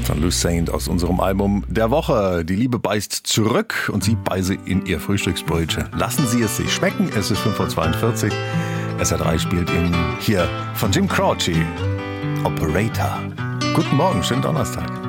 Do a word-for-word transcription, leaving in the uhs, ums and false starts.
Von Lou Saint aus unserem Album der Woche. Die Liebe beißt zurück und Sie beißen in Ihr Frühstücksbrötchen. Lassen Sie es sich schmecken. Es ist fünf Uhr zweiundvierzig. S R drei spielt Ihnen hier von Jim Croce Operator. Guten Morgen, schönen Donnerstag.